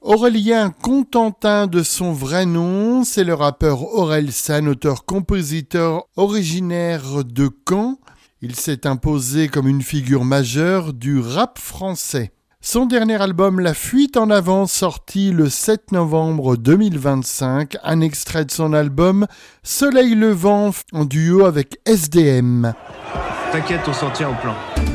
Aurélien Contentin de son vrai nom, c'est le rappeur Orelsan, auteur-compositeur originaire de Caen. Il s'est imposé comme une figure majeure du rap français. Son dernier album La Fuite en avant, sorti le 7 novembre 2025, un extrait de son album Soleil levant en duo avec SDM. T'inquiète, on s'en tient au plan.